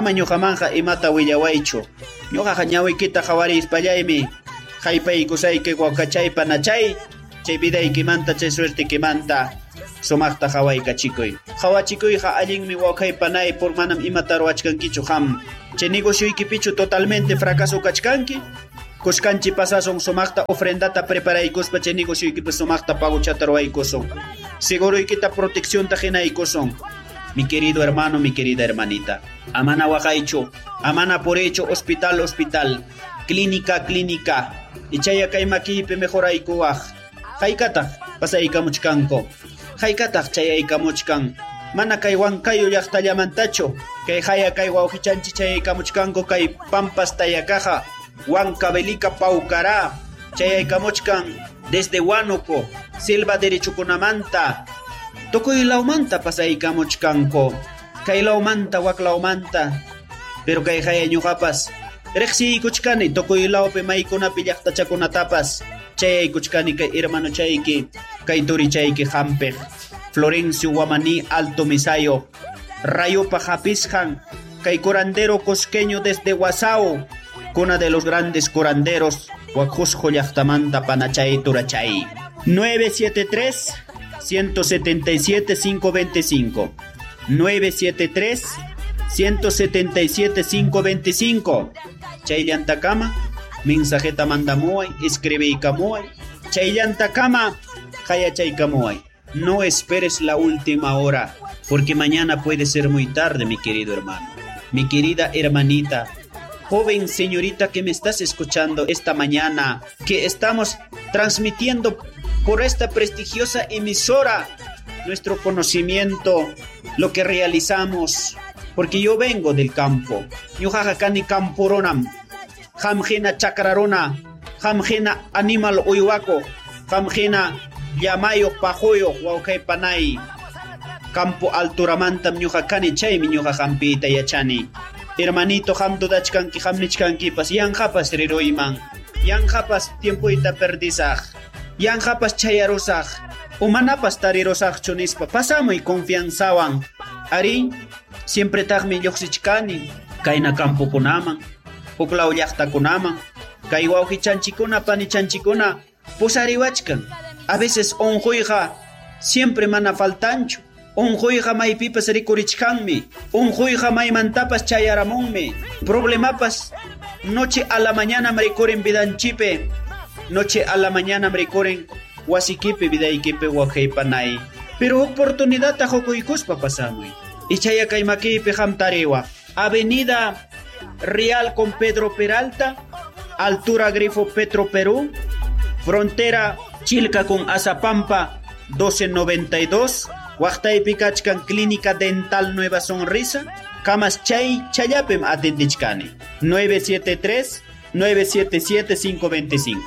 ama ñuqamanja imata willawaychu. Ñuqaqa ñawiykita qhawarispallaimi haypaykusayki wawqachaypa nachay, chay vidaykimanta chay suertikimanta sumaqta qawaykachikuy. Qhawachikuyqa allinmi wawqaypa nay por manam imata ruwachkankichu qam. Chay negocioykipichu totalmente fracaso kachkanki. Kushkanchi pasason sumaqta ofrendata preparaykuspa chay negocioykipi sumaqta paguchata ruwaykusun. Seguroykita proteccionta hinaykusun. Mi querido hermano, mi querida hermanita. Amana waqaychu, amana por hecho, hospital, hospital, clínica, clínica. Ichaya kay makipi mejoraykuwaq. Haykataq pasaykamuchkanko. Haykataq chayaykamuchkan. Mana kay Huancayo llaqtallamantachu. Kay haya kay wawqichanchi chayaykamuchkanko kay Pampas Tayakaja. Huancavelica Paucará. Chayaykamuchkan desde Huánuco, Selva Derechukunamanta. Tukuylawmanta pasaykamuchkanko. Kaylawmanta waklawmanta. Pero kay haya ñuqapas riqsiykuchkani tukuylawpi maykunapi llaqtachakunatapas. Chayaykuchkani kay hermano chayki, kay turichayki hampiq. Florencio Guamaní Alto Misayo. Rayopa Japisjan. Kay curandero cosqueño desde Guasao. Cuna de los grandes curanderos. Huacusco llaqtamanta panachay turachay. 973-177-525. 973-177-525. Chayllantakama, mensajeta mandamuay, escribiykamuay. Chayllantakama, hayachaykamuay. No esperes la última hora, porque mañana puede ser muy tarde, mi querido hermano. Mi querida hermanita, joven señorita que me estás escuchando esta mañana, que estamos transmitiendo por esta prestigiosa emisora nuestro conocimiento, lo que realizamos, porque yo vengo del campo. Ñuqaqakani camporonam, hamjena chakrarona, hamjena animal uywako, hamjena llamayo pajoyo wawqaypanay. Campo alturamantam ñuqakani chaymi ñuqaqampita yachani. Hermanito ham dudachkanki ham nichkankipas yanqapas riroyman, yanqapas tiempoyta perdisaq, yanqapas chayarusaq, umanapas tarirusaqchu nispa pasamuy confianzawan. Ari, siempre taqmi lluqsichkani kayna campokunaman, huklaw llaqtakunaman, kay wawqichanchikuna panichanchikuna pusariwachkan. A veces unquyqa siempre mana faltanchu. Unquyqa maypipas rikurichkanmi, unquyqa maymantapas chayaramunmi. Problemapas noche a la mañana rikurin vidanchipe, noche a la mañana rikurin wasikipi vidaykipi waqaypanay. Pero oportunidad hukuykuspa pasamuy. Ichaya kay makipi hamtariwa. Avenida Real con Pedro Peralta, altura Grifo Petro Perú, frontera Chilca con Azapampa 1292. Waqtaypi kachkan Clínica Dental Nueva Sonrisa. Kamas chayapim atendichkani. 973-977-525.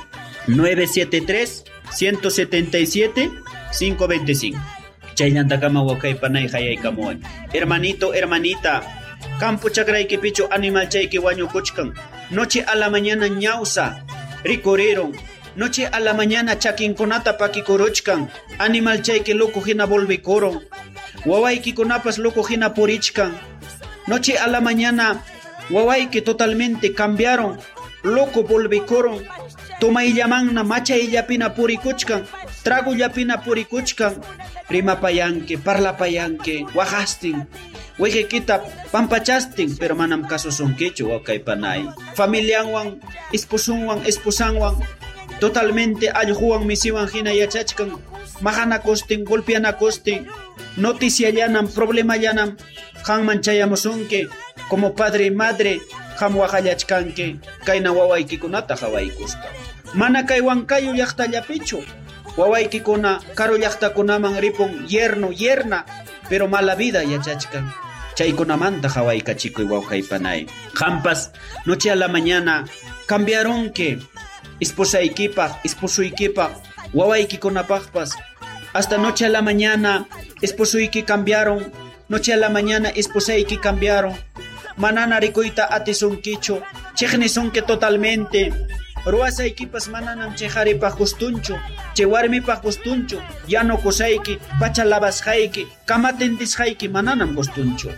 973-177-525. Chayllantakama waqaypanay hayaykamuay. Hermanito, hermanita, campo chakraykipichu animal chayki wañukuchkan. Noche a la mañana ñawsa ricorieron. Noche a la mañana chakinkunata pakikuruchkan. Animal chayki loco hina volvikoron. Wawayki kunapas loco hina purichkan. Noche a la mañana wawayki totalmente cambiaron. Loco volvikoron. Tomayllamanna machayllapina purikuchkan. Tragullapina purikuchkan. Rimapayanki, parlapayanki, wajastin. Wejekita pampachastin, pero manam caso sonkichu wakaypanay. Familianwan, esposanwan, totalmente allhuwan misiwan hina yachachkan. Mahana kostin, golpiana kostin. Noticia llanam, problema llanam. Hanman chayamusunki, como padre y madre, ham wajallachkanki. Kayna wawaykikunata hawaykuspa. Mana kay Huancayo llaqtallapichu. Wawaykikuna karo llaqtakunaman ripun yerno, yerna, pero mala vida yachachkan. Chaykunamanta hawaykachikuy wawqaypanay. Hampas, noche a la mañana, cambiaron que esposaykipaq, esposuykipaq, wawaykikunapaqpas. Hasta noche a la mañana, esposuyki cambiaron, noche a la mañana, esposayki cambiaron. Manana rikuyta atisunkichu, chejnisunki totalmente. Ruwasaykipas mananam chejaripaq gustunchu, chewarmipaq gustunchu, llano kusayki, pacha lavashayki, kama tindishayki mananam gustunchu.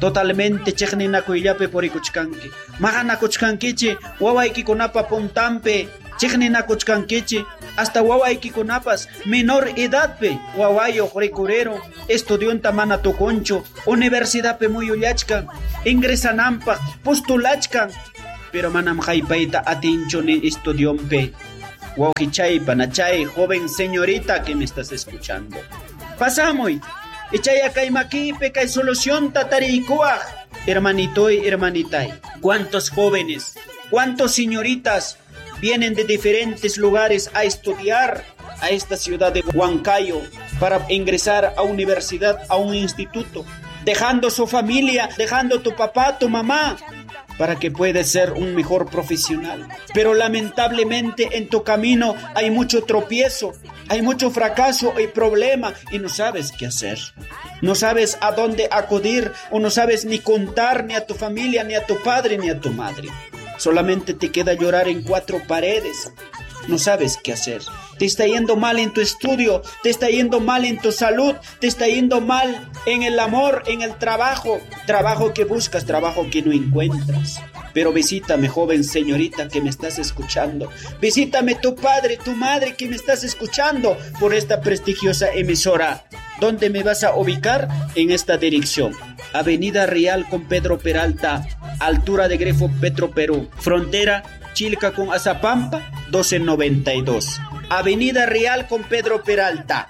totalmente chikninakuyllapi purikuchkanki. Maqanakuchkankichi wawaykikunapa puntanpi chikninakuchkankichi, hasta wawaykikunapas menor edadpi wawayuq rikurero estudianta mana tukunchu, universidadpi muyullachkan, ingresananpaq postulachkan, pero manam haypayta atinchu ni estudiompi. Wawqichay panachay, joven señorita que me estás escuchando. Pasamuy, echaya kay makipi kay solución tatarikuaj, hermanito y hermanitay. ¿Cuántos jóvenes, cuántos señoritas vienen de diferentes lugares a estudiar a esta ciudad de Huancayo para ingresar a universidad, a un instituto, dejando su familia, dejando tu papá, tu mamá, para que puedas ser un mejor profesional? Pero lamentablemente en tu camino hay mucho tropiezo, hay mucho fracaso y problema y no sabes qué hacer. No sabes a dónde acudir o no sabes ni contar ni a tu familia, ni a tu padre, ni a tu madre. Solamente te queda llorar en cuatro paredes. No sabes qué hacer. Te está yendo mal en tu estudio, te está yendo mal en tu salud, te está yendo mal en el amor, en el trabajo. Trabajo que buscas, trabajo que no encuentras. Pero visítame, joven señorita que me estás escuchando. Visítame, tu padre, tu madre que me estás escuchando por esta prestigiosa emisora. ¿Dónde me vas a ubicar? En esta dirección. Avenida Real con Pedro Peralta, altura de Grefo Petro Perú, frontera Chilca con Azapampa, 1292. Avenida Real con Pedro Peralta,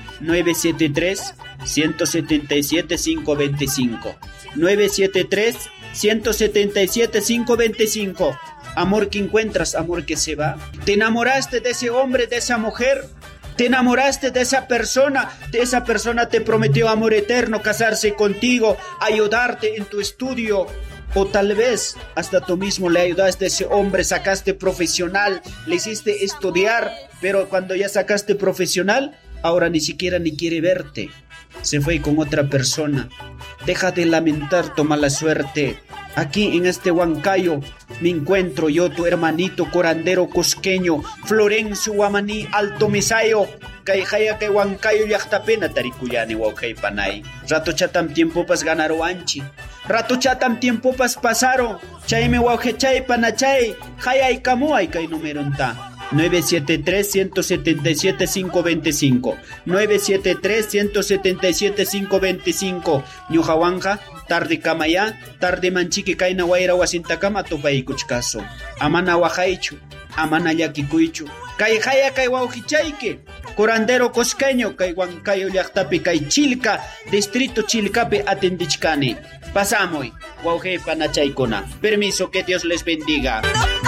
973-177-525. 973-177-525. Amor que encuentras, amor que se va. ¿Te enamoraste de ese hombre, de esa mujer? ¿Te enamoraste de esa persona? De esa persona te prometió amor eterno, casarse contigo, ayudarte en tu estudio. O tal vez hasta tú mismo le ayudaste a ese hombre, sacaste profesional, le hiciste estudiar, pero cuando ya sacaste profesional, ahora ni siquiera ni quiere verte. Se fue con otra persona. Deja de lamentar tu mala suerte. Aquí en este Huancayo me encuentro yo, tu hermanito curandero cusqueño, Florencio Guamaní Alto Misayo, Kaijaya que Huancayo llaqtapena tarikuyani wawqaypanay. Rato chatam tiempopas ganaron anchi. Rato chatam tiempopas pasaron. Chayme wawqaypanachay, hayay kamuay kay numeronta. 973-177-525. 973-177-525. Ñuqawanqa tarde kamaya, tarde manchiki kayna wayra wasintakama tupaykuchkaso. Amana waqaychu, amana llakikuychu. Kay haya kay wawqichayki, curandero cosqueño kay Huancayo llaqtapi kay Chilca, distrito Chilcapi atendichkani. Pasamuy, wawqaypanachaykuna. Permiso, que Dios les bendiga.